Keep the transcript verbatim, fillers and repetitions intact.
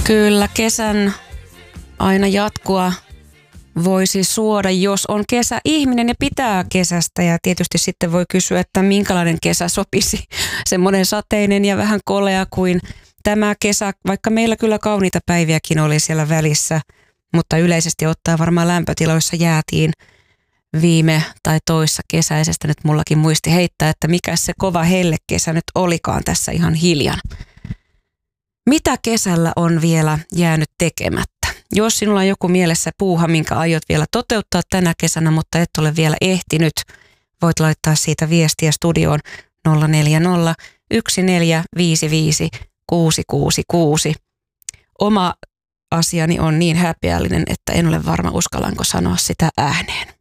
Kyllä, kesän aina jatkua voisi suoda, jos on kesäihminen ja pitää kesästä. Ja tietysti sitten voi kysyä, että minkälainen kesä sopisi. Semmoinen sateinen ja vähän kolea kuin tämä kesä, vaikka meillä kyllä kauniita päiviäkin oli siellä välissä, mutta yleisesti ottaen varmaan lämpötiloissa jäätiin viime tai toissa kesäisestä. Nyt mullakin muisti heittää, että mikä se kova hellekesä nyt olikaan tässä ihan hiljan. Mitä kesällä on vielä jäänyt tekemättä? Jos sinulla on joku mielessä puuha, minkä aiot vielä toteuttaa tänä kesänä, mutta et ole vielä ehtinyt, voit laittaa siitä viestiä studioon nolla neljä nolla yksi neljä viisi viisi kuusi kuusi kuusi. Oma asiani on niin häpeällinen, että en ole varma uskallanko sanoa sitä ääneen.